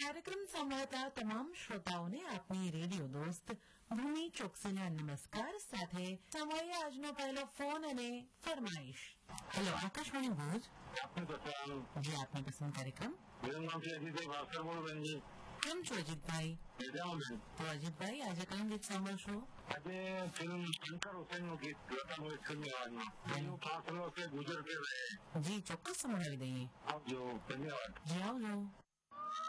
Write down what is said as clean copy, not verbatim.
कार्यक्रम સાંભળતા તમામ શ્રોતાઓને આપની રેડિયો દોસ્ત ભૂમિ ચોકસીના નમસ્કાર સાથે સમયે આજનો પહેલો ફોન અને ફરમાઈશ। હેલો આકાશવાણી ભુજ, जी आपने पसंद कार्यक्रम। मेरा नाम है अजीत भाई भास्कर बोल रहे हैं। કેમ છો અજીતભાઈ? તો અજીતભાઈ આજે કયું ગીત સાંભળશો? આજે ફિલ્મ શંકર હુસૈનનું ગીત લતા મંગેશકરની અવાજમાં એનું ફાસલો છે ગુજરતે રહે। જી ચોક્કસ સંભળાવી દઈએ। આવજો, ધન્યવાદ। જી આવજો।